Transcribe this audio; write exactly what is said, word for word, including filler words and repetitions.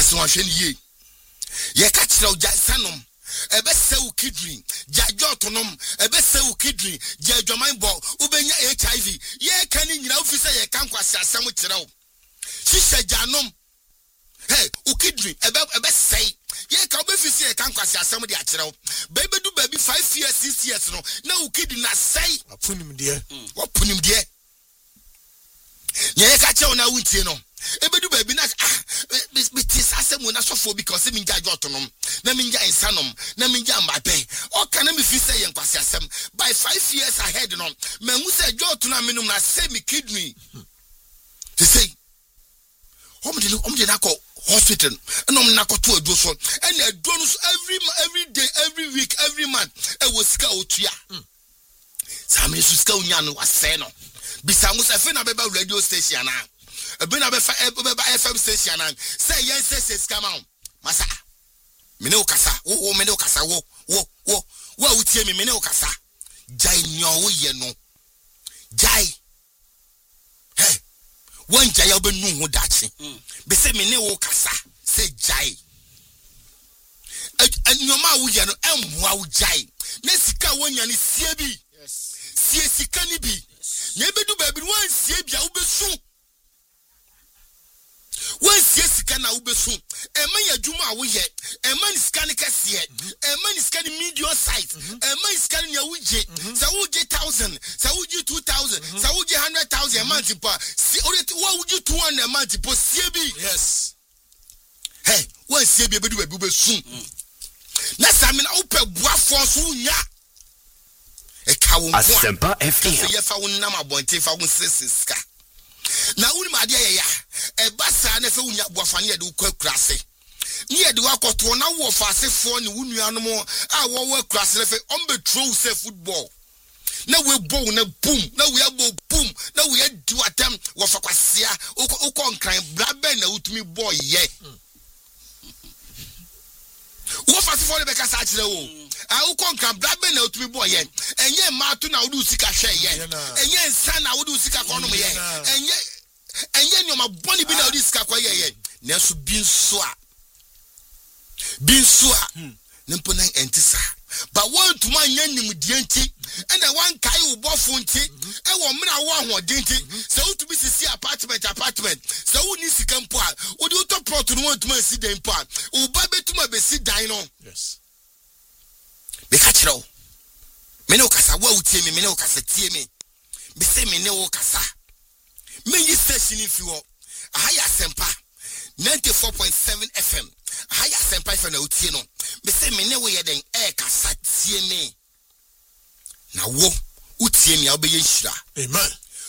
That's one thing ye. Ye catch now Jasanum. A best sell kidney, Jajotonum, a best sell kidney, Jajamine ball, Ubenya H I V. Ye can in your officer, ye can't quite some with you. She said, Janum. Hey, ukidri, a best say. Ye can be see a can't quite somebody at you. Baby do baby five years, six years, no. Now ukidri not say. I put him dear. What put him dear? Ye catch on a wintino. Ebedu baby na ah bitis asem we na sofo because me nja jotonom na me nja insanom na me nja mbape o kan me fi say yen kwase asem by five years ahead no me hu say jotono amenum na say me kidney to say hom de hom de na ko hospital enom na ko to adu so and adu no every every day every week every month e wo sika otua sam ne sika onya no wase no bisa mu say fe na beba radio station na Ebina befa eba F M station and say yes yes come on masa mene okasa wo wo mene okasa wo wo wo wo utie me mene okasa jai nyo wo ye no jai hey won jai obenu ho dachi be say mene okasa say jai anyoma wo ye no emboa wo jai na sika wonya ne sie bi yes sie sika ni bi na ebedu ba bi won sie bia wo besu when sika na ubesu e man yadwuma wo ye e man sika ne kase e man sika ne medium size e man sika ne wuje sa wuje one thousand sa wuje two thousand sa wuje one hundred thousand month pa si already wa wuje two hundred month po sie bi yes hey when sie bi bedu bedu besu na sa me na wo pe boafo so nya e ka wo Asempa F M ye fa wo nam abonte fa wo sisiska na wuni ma de ya e basa na fe wunya boafa ne de ukwa se ne de wakoto na wo fa asefo ne wunuanom a wo wo krase na fe on be throw say football na we bow na boom na we abo boom na we do atam wo fa kwasea ukọ nkran blabe na utumi boy ye wo fa asefo le be kasa akire wo a ukọ nkran blabe na utumi boy ye enye ma to na wo du sika hwe ye enye nsa na wo du sika konom ye enye enye nyoma boni bi na wo du sika kwa ye ye na so bi nso a bi nso a nimpo na entisa ba won tuma nya nimdie nti ena wan kai wo bofo nti e wo mra wo ahode nti se wo tumi sisi apartment apartment se wo ni sika mpo a wo di to plot no won tuma si den mpo a wo ba betuma be si dan no yes be ka kire me ne okasa wo utie me me ne okasa tie me be se me ne wo kasa me yi station fi wo ahaya sempa ninety-four point seven F M ahaya sempa fa na utie no be se me ne wo ye den e kasa tie me na wo utie me a wo be ye hira amen